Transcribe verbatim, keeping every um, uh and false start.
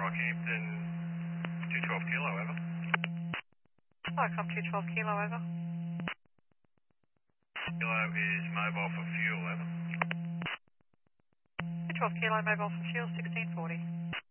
Rockhampton, two twelve kilo, over. Welcome two twelve kilo, over. Kilo is mobile for fuel, over. two twelve kilo, mobile for fuel, sixteen forty.